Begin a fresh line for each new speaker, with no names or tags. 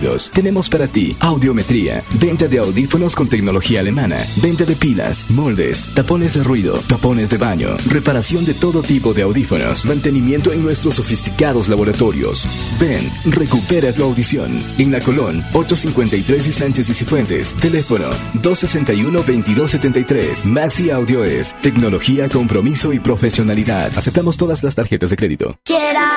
proyectos. Tenemos para ti audiometría, venta de audífonos con tecnología alemana, venta de pilas, moldes, tapones de ruido, tapones de baño, reparación de todo tipo de audífonos, mantenimiento en nuestros sofisticados laboratorios. Ven, recupera tu audición. En La Colón, 853 y Sánchez y Cifuentes. Teléfono 261-2273. Maxi Audio es tecnología, compromiso y profesionalidad. Aceptamos todas las tarjetas de crédito.